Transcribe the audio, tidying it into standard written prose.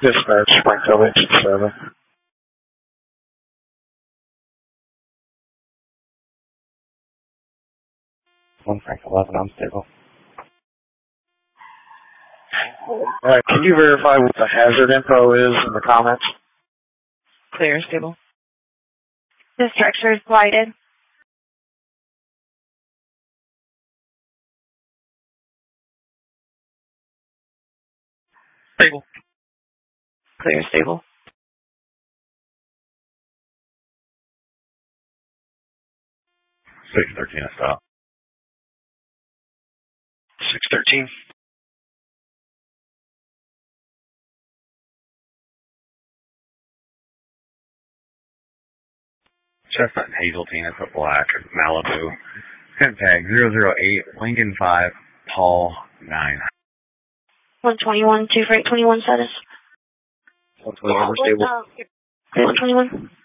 Dispatch, Springfield 867. 1 Frank 11, I'm stable. Can you verify what the hazard info is in the comments? Clear, stable. The structure is blighted. Stable. Clear, stable. $613, I stop. 613. Chestnut and Hazeltine, I put black. Malibu. Pin tag 008, Lincoln 5, Paul 9. 121, 2 freight 21 status. 121, stable. 121.